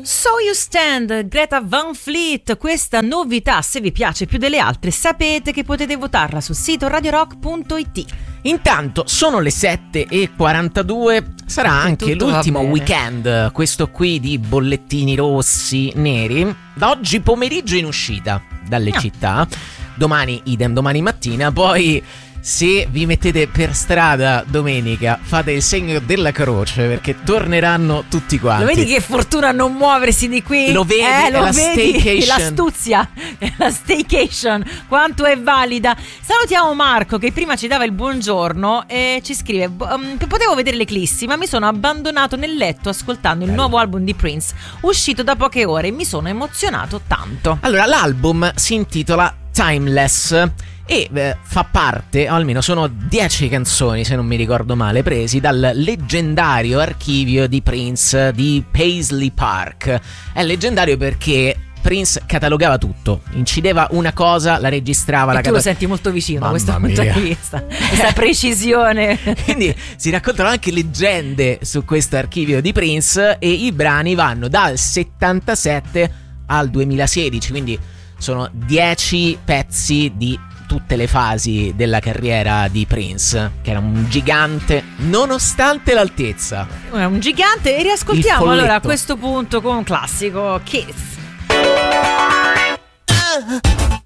So You Stand, Greta Van Fleet, questa novità, se vi piace più delle altre, sapete che potete votarla sul sito radiorock.it. Intanto sono le 7:42, sarà anche l'ultimo weekend, questo qui di bollettini rossi, neri, da oggi pomeriggio in uscita dalle città, domani idem, domani mattina, poi... Se vi mettete per strada domenica, fate il segno della croce perché torneranno tutti quanti. Lo vedi che fortuna non muoversi di qui? Lo vedi? Lo la vedi? staycation. L'astuzia, la staycation, quanto è valida. Salutiamo Marco che prima ci dava il buongiorno e ci scrive: potevo vedere l'eclissi ma mi sono abbandonato nel letto ascoltando il nuovo album di Prince uscito da poche ore e mi sono emozionato tanto. Allora, l'album si intitola Timeless e fa parte, o almeno sono 10 canzoni se non mi ricordo male, presi dal leggendario archivio di Prince di Paisley Park. È leggendario perché Prince catalogava tutto, incideva una cosa, la registrava, e tu lo senti molto vicino da questo punto di vista, questa precisione. Quindi si raccontano anche leggende su questo archivio di Prince e i brani vanno dal 77 al 2016, quindi sono 10 pezzi di tutte le fasi della carriera di Prince, che era un gigante nonostante l'altezza. È un gigante e riascoltiamo allora a questo punto con un classico Kiss.